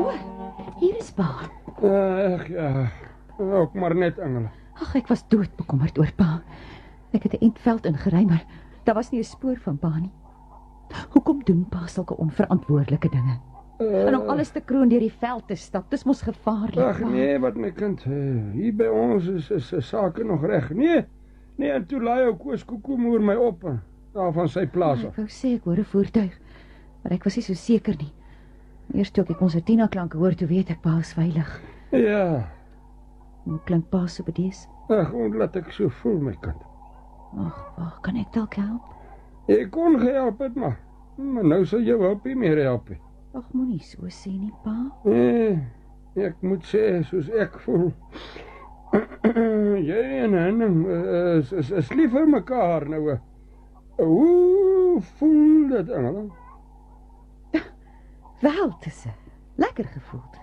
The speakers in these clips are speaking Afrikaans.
Hier is pa. Ag ja, ook maar net Engele. Ag, ek was doodbekommerd oor pa. Ek het 'n entveld ingery, maar daar was nie 'n spoor van pa nie. Hoekom doen pa sulke onverantwoordelike dinge? En om alles te kroon deur die veld te stap, dis mos gevaarlik. Ag nee, wat my kind, hier by ons is sake nog reg. Nee, en toe laai ou Koos Koekoem oor my op, daar van sy plaas af. Ek wou sê ek hoor 'n voertuig, maar ek was nie so seker nie. Eers toe ek konsertina klanke hoor, toe weet ek pa is veilig. Ja, Hoe klink pa so bedees? ag, omdat ek so voel, my kind. Ag, pa, kan ek dalk help? Ek kon gehelp het, maar nou sal jou hulp nie meer help nie. Ag, moenie so sê nie, pa. Nee, ek moet sê, soos ek voel. Jy en Henning is lief vir mekaar nou. Hoe voel dit, Engele? Wel, het is lekker gevoeld.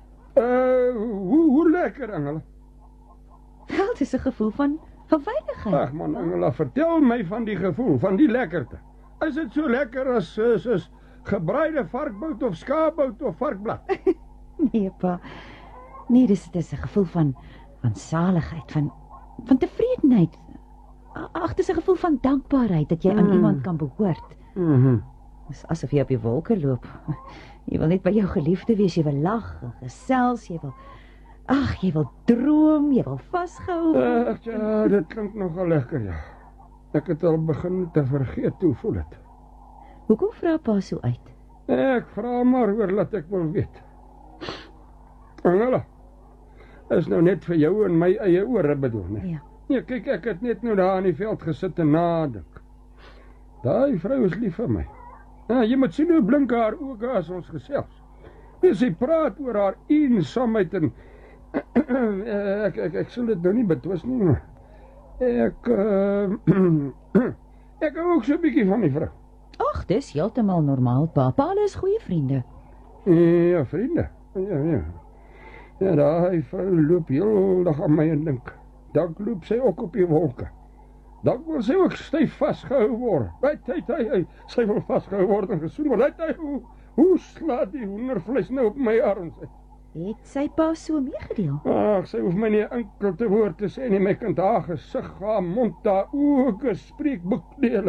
Hoe lekker, Engele? Wel, het is 'n gevoel van veiligheid. Ag man, Engela, vertel my van die gevoel, van die lekkerte. Is dit so lekker as gebraaide varkbout of skaapbout of varkblad? Nee, pa. Nee, dis 'n gevoel van saligheid, van tevredenheid. Ag, dis 'n gevoel van dankbaarheid dat jy aan iemand kan behoort. Dis asof jy op die wolke loop. Jy wil net by jou geliefde wees, jy wil lag en gesels, jy wil droom, jy wil vasgehou. Ja, dit klink nogal lekker, ja. Ek het al begin te vergeet hoe voel dit. Hoekom vra pa so uit? Ek vra maar oor laat ek wil weet. Engela, is nou net vir jou en my eie ore bedoel, nee? Ja. Nee, kyk, ek het net nou daar in die veld gesit en nadink. Daai vrou is lief vir my. Ja, jy moet sien hoe blink haar oë as ons gesels. Sy praat oor haar eensaamheid en ek sal dit nou nie betwis nie, maar ek hou ook so 'n bietjie van die vrou. Ag, dis heeltemal normaal, pa. Pa, hulle is goeie vriende. Ja, vriende. Ja, daai vrou loop heel dag aan my en dink. Dan loop sy ook op die wolke. Dan wil sy ook styf vasgehou word. Hy, sy wil vasgehou word en gesoen word. Hoe slaat die hoendervleis nou op my arms? Het sy pa so meegedeel? Ag, sy hoef my nie 'n enkelte woord te sê nie, my kind, haar gesig, haar mond, haar oë, spreekboek deel.